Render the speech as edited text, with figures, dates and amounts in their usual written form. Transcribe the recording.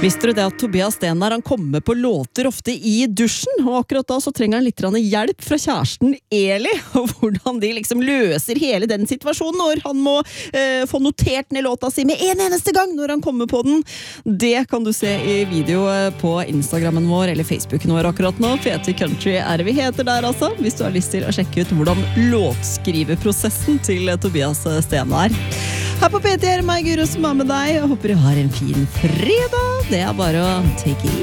Visste du det at Tobias Stenar han kommer på låter ofte i dusjen, og akkurat da så trenger han litt hjelp fra kjæresten Eli, og hvordan de liksom løser hele den situasjonen når han må få notert ned låta si med en eneste gang når han kommer på den. Det kan du se i video på Instagrammen vår eller Facebooken vår akkurat nå. Fete Country er det vi heter der altså, hvis du har lyst til å sjekke ut hvordan låtskriveprosessen til Tobias Stenar. Her på PT er det meg, Guro, som er med deg. Jeg håper du har en fin fredag. Det er bare å take it easy.